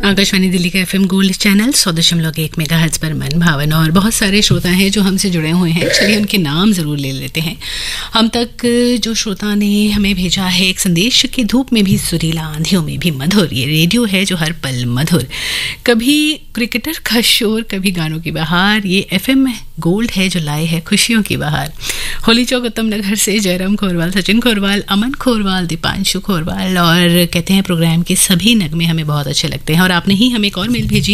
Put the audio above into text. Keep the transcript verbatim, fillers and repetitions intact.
आकाशवाणी दिल्ली का FM gold channel सौ दशमलव एक मेगाहर्ट्ज पर मन भावन, और बहुत सारे श्रोता हैं जो हमसे जुड़े हुए हैं। चलिए उनके नाम ज़रूर ले लेते हैं। हम तक जो श्रोता ने हमें भेजा है एक संदेश कि धूप में भी सुरीला, आंधियों में भी मधुर, ये रेडियो है जो हर पल मधुर। कभी क्रिकेटर का शोर, कभी गानों की बहार, ये एफएम गोल्ड है जो लाए है खुशियों की बहार। होली चौक उत्तम नगर से जयराम खोरवाल, सचिन खोरवाल, अमन खोरवाल, दीपांशु खोरवाल, और कहते हैं प्रोग्राम के सभी नगमे हमें बहुत अच्छे लगते हैं। और आपने ही हमें एक और मेल भेजी